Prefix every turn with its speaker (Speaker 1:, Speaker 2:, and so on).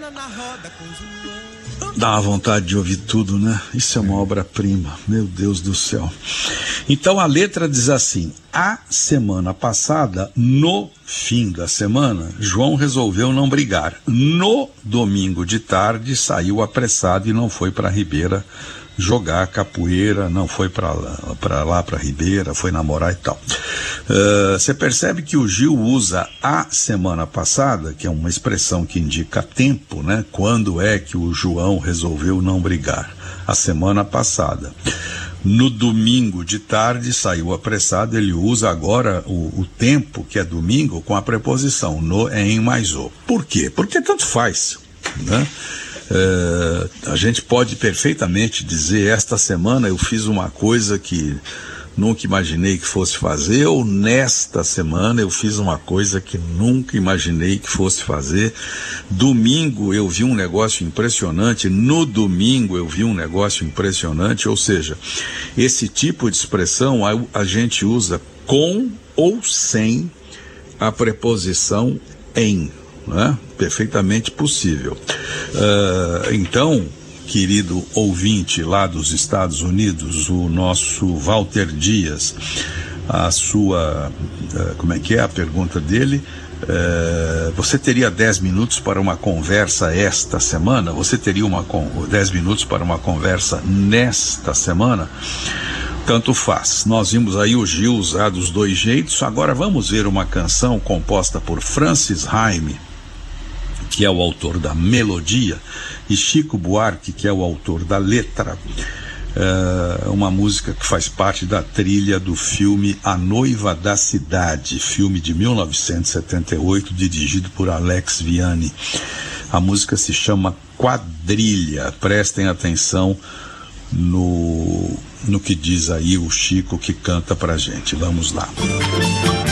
Speaker 1: Dá uma vontade de ouvir tudo, né? Isso é uma obra-prima, meu Deus do céu. Então a letra diz assim: a semana passada, no fim da semana, João resolveu não brigar. No domingo de tarde, saiu apressado e não foi para Ribeira jogar capoeira, não foi para lá para Ribeira, foi namorar e tal. Você percebe que o Gil usa a semana passada, que é uma expressão que indica tempo, né? Quando é que o João resolveu não brigar? A semana passada. No domingo de tarde, saiu apressado, ele usa agora o tempo, que é domingo, com a preposição no, em mais o. Por quê? Porque tanto faz, né? A gente pode perfeitamente dizer: esta semana eu fiz uma coisa que nunca imaginei que fosse fazer, ou nesta semana eu fiz uma coisa que nunca imaginei que fosse fazer. Domingo eu vi um negócio impressionante, no domingo eu vi um negócio impressionante. Ou seja, esse tipo de expressão a gente usa com ou sem a preposição em, né? Perfeitamente possível. Então, querido ouvinte lá dos Estados Unidos, o nosso Walter Dias, a sua, como é que é a pergunta dele? Você teria 10 minutos para uma conversa esta semana? Você teria 10 minutos para uma conversa nesta semana? Tanto faz. Nós vimos aí o Gil usar dos dois jeitos. Agora vamos ver uma canção composta por Francis Haime, que é o autor da melodia, e Chico Buarque, que é o autor da letra. Uma música que faz parte da trilha do filme A Noiva da Cidade, filme de 1978, dirigido por Alex Vianney. A música se chama Quadrilha. Prestem atenção no que diz aí o Chico, que canta pra gente. Vamos lá.